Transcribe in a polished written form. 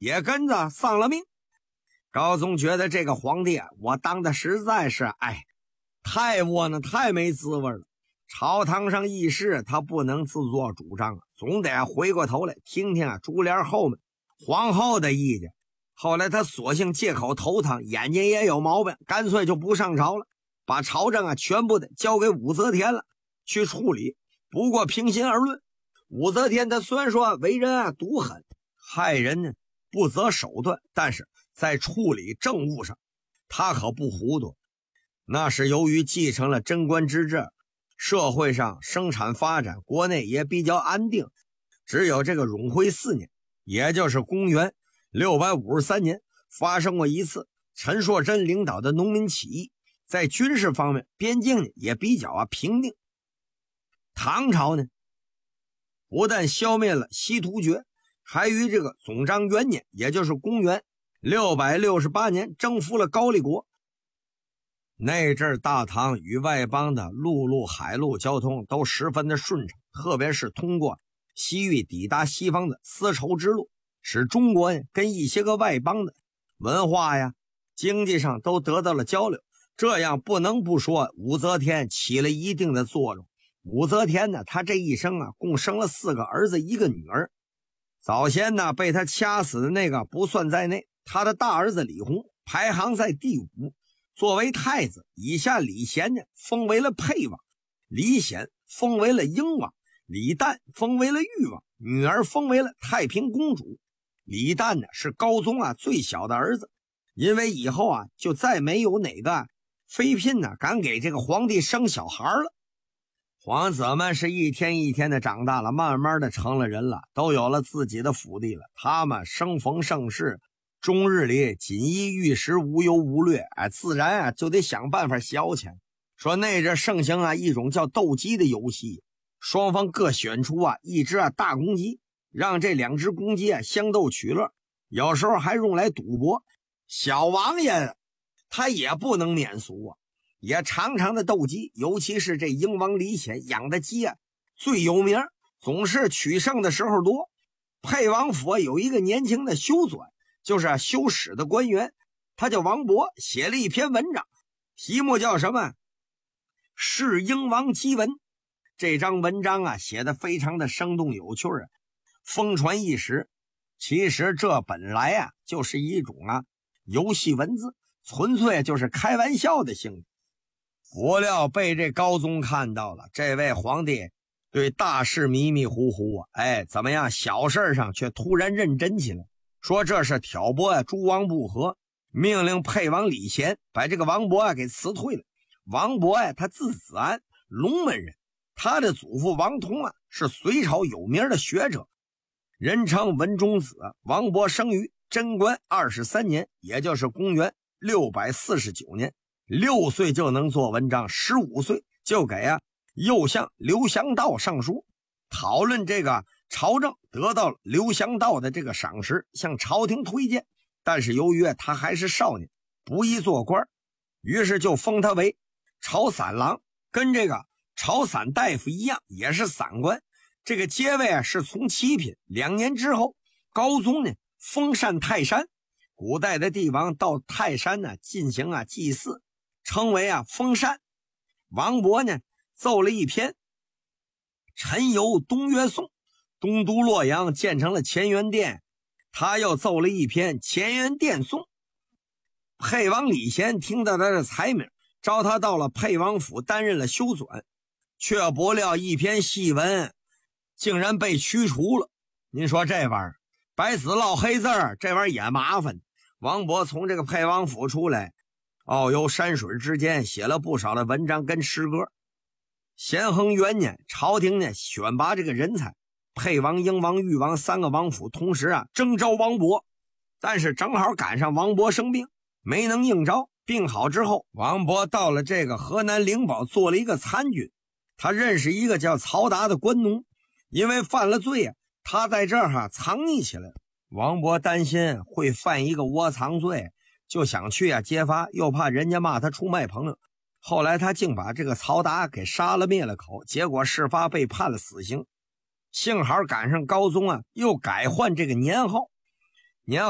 也跟着丧了命。高宗觉得这个皇帝我当的实在是太窝囊，太没滋味了。朝堂上议事他不能自作主张，总得回过头来听听珠帘后面皇后的意见。后来他索性借口头疼，眼睛也有毛病，干脆就不上朝了，把朝政全部的交给武则天了去处理。不过平心而论，武则天他虽然说为人毒狠，害人呢不择手段，但是在处理政务上他可不糊涂。那是由于继承了贞观之治，社会上生产发展，国内也比较安定。只有这个永徽4年，也就是公元653年，发生过一次陈硕真领导的农民起义，在军事方面边境呢也比较平定。唐朝呢不但消灭了西突厥，还于这个总章元年，也就是公元668年征服了高丽国。那阵大唐与外邦的陆路海路交通都十分的顺畅，特别是通过西域抵达西方的丝绸之路，使中国跟一些个外邦的文化呀经济上都得到了交流。这样不能不说武则天起了一定的作用。武则天呢，她这一生共生了4个儿子1个女儿。早先呢被她掐死的那个不算在内，她的大儿子李弘排行在第5。作为太子，以下李贤呢封为了沛王，李显封为了英王，李旦封为了豫王，女儿封为了太平公主。李旦呢是高宗最小的儿子，因为以后就再没有哪个妃嫔敢给这个皇帝生小孩了。皇子们是一天一天的长大了，慢慢的成了人了，都有了自己的府邸了。他们生逢盛世，终日里锦衣玉食，无忧无虑，自然就得想办法消遣。说那阵盛行一种叫斗鸡的游戏，双方各选出一只大公鸡，让这2只公鸡相斗取乐，有时候还用来赌博。小王爷他也不能免俗也常常的斗鸡，尤其是这英王李显养的鸡最有名，总是取胜的时候多。沛王府有一个年轻的修纂，就是修史的官员，他叫王勃，写了一篇文章，题目叫什么？是英王鸡文。这张文章写得非常的生动有趣疯传一时。其实这本来就是一种游戏文字，纯粹就是开玩笑的性质。不料被这高宗看到了，这位皇帝对大事迷迷糊糊怎么样，小事上却突然认真起来，说这是挑拨诸王不和，命令沛王李贤把这个王勃给辞退了。王勃他字子安，龙门人，他的祖父王通是隋朝有名的学者，人称文中子。王勃生于贞观23年，也就是公元649年，6岁就能做文章，15岁就给右相刘祥道上书，讨论这个朝政，得到了刘祥道的这个赏识，向朝廷推荐。但是由于他还是少年，不宜做官，于是就封他为朝散郎，跟这个朝散大夫一样，也是散官。这个阶位是从7品。2年之后，高宗呢封禅泰山，古代的帝王到泰山进行祭祀，称为封禅。王勃呢奏了一篇陈游东岳颂，东都洛阳建成了乾元殿，他又奏了一篇乾元殿颂。沛王李贤听到他的才名，招他到了沛王府担任了修纂，却不料一篇戏文竟然被驱除了。您说这玩意儿白纸烙黑字这玩意儿也麻烦。王勃从这个沛王府出来，遨游山水之间，写了不少的文章跟诗歌。咸亨元年，朝廷呢选拔这个人才，沛王、英王、豫王3个王府同时征召王勃，但是正好赶上王勃生病，没能应召。病好之后，王勃到了这个河南灵宝做了一个参军。他认识一个叫曹达的官农，因为犯了罪他在这儿藏匿起来了。王勃担心会犯一个窝藏罪，就想去揭发，又怕人家骂他出卖朋友。后来他竟把这个曹达给杀了灭了口，结果事发被判了死刑。幸好赶上高宗又改换这个年号，